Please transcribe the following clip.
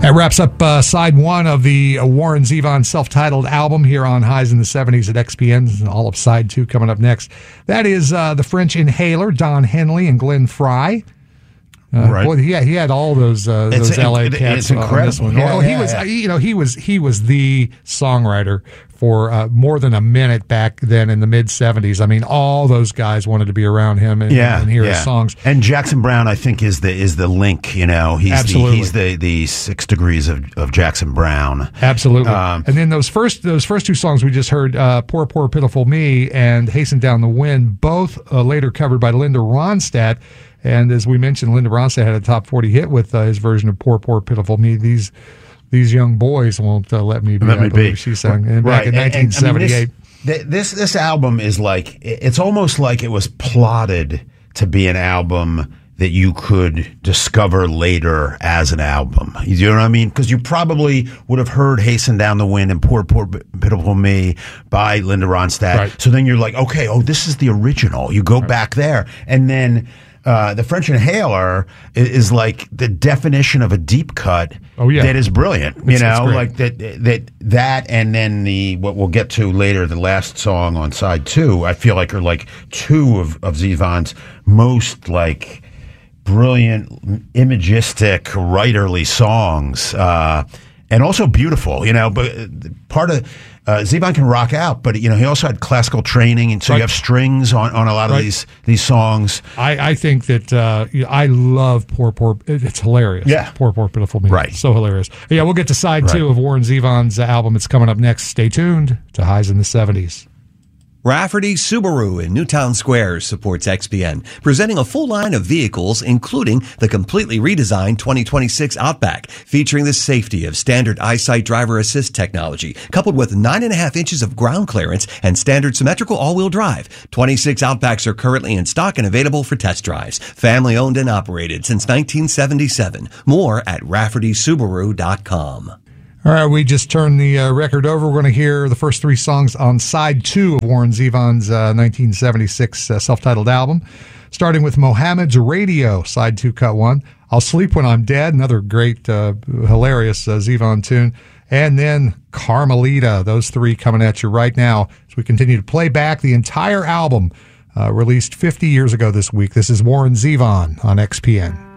That wraps up side one of the Warren Zevon self-titled album here on Highs in the 70s at XPN, and all of side two coming up next. That is the French Inhaler, Don Henley and Glenn Frey. Right. Boy, he had all those LA cats. It's incredible. He was the songwriter for more than a minute back then in the mid '70s. I mean, all those guys wanted to be around him and hear his songs. And Jackson Browne, I think, is the link. You know, Absolutely. He's the 6 degrees of Jackson Browne. Absolutely. And then those first two songs we just heard, "Poor Poor Pitiful Me" and "Hasten Down the Wind," both later covered by Linda Ronstadt. And as we mentioned, Linda Ronstadt had a top 40 hit with his version of "Poor Poor Pitiful Me." These young boys won't let me be. Let me be. She sang back in 1978. This album is like, it's almost like it was plotted to be an album that you could discover later as an album. You know what I mean? Because you probably would have heard "Hasten Down the Wind" and "Poor Poor Pitiful Me" by Linda Ronstadt. Right. So then you're like, okay, this is the original. You go back there, and then the French Inhaler is like the definition of a deep cut. Oh, yeah. That is brilliant. It's like that, and then what we'll get to later, the last song on side two, I feel like are like two of Zevon's most like brilliant, imagistic, writerly songs, and also beautiful. But part of Zevon can rock out, but he also had classical training, and so you have strings on a lot of these songs. I think that I love "Poor Poor." It's hilarious. Yeah, "Poor Poor Pitiful Me." Right, so hilarious. Yeah, we'll get to side two of Warren Zevon's album. It's coming up next. Stay tuned to Highs in the 70s. Rafferty Subaru in Newtown Square supports XPN, presenting a full line of vehicles, including the completely redesigned 2026 Outback, featuring the safety of standard EyeSight driver assist technology, coupled with 9.5 inches of ground clearance and standard symmetrical all-wheel drive. 26 Outbacks are currently in stock and available for test drives. Family owned and operated since 1977. More at RaffertySubaru.com. All right, we just turned the record over. We're going to hear the first three songs on side two of Warren Zevon's 1976 self-titled album, starting with Mohammed's Radio, side two, cut one. I'll Sleep When I'm Dead, another great, hilarious Zevon tune. And then Carmelita, those three coming at you right now as we continue to play back the entire album released 50 years ago this week. This is Warren Zevon on XPN.